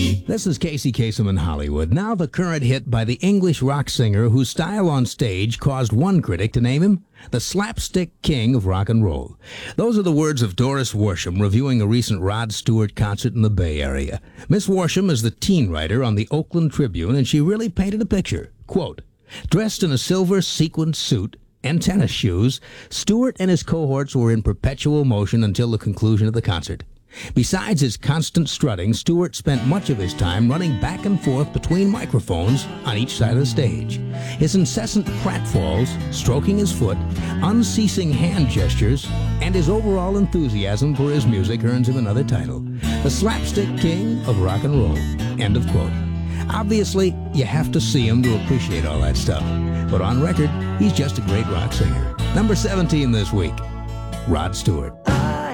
This is Casey Kasem in Hollywood. Now the current hit by the English rock singer whose style on stage caused one critic to name him the slapstick king of rock and roll. Those are the words of Doris Worsham reviewing a recent Rod Stewart concert in the Bay Area. Miss Worsham is the teen writer on the Oakland Tribune, and she really painted a picture. Quote, dressed in a silver sequined suit and tennis shoes, Stewart and his cohorts were in perpetual motion until the conclusion of the concert. Besides his constant strutting, Stewart spent much of his time running back and forth between microphones on each side of the stage. His incessant pratfalls, stroking his foot, unceasing hand gestures, and his overall enthusiasm for his music earns him another title, the slapstick king of rock and roll. End of quote. Obviously, you have to see him to appreciate all that stuff. But on record, he's just a great rock singer. Number 17 this week, Rod Stewart.